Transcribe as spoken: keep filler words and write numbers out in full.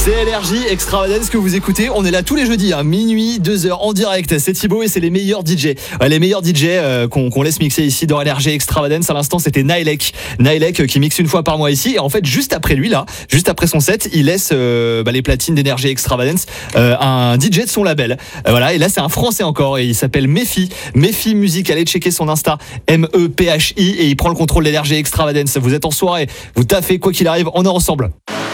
C'est L R J Extravagance que vous écoutez. On est là tous les jeudis, hein, minuit, deux heures en direct. C'est Thibaut et c'est les meilleurs D J. Ouais, les meilleurs D J euh, qu'on, qu'on laisse mixer ici dans L R J Extravagance. À l'instant, c'était Nailek. Nailek euh, qui mixe une fois par mois ici. Et en fait, juste après lui, là, juste après son set, il laisse euh, bah, les platines d'Energy Extravagance euh, un D J de son label. Euh, voilà. Et là, c'est un Français encore. Et il s'appelle Mephi. Mephi Music. Allez checker son Insta. M E P H I. Et il prend le contrôle de l'Energy Extravagance. Vous êtes en soirée. Vous taffez quoi qu'il arrive. On est ensemble.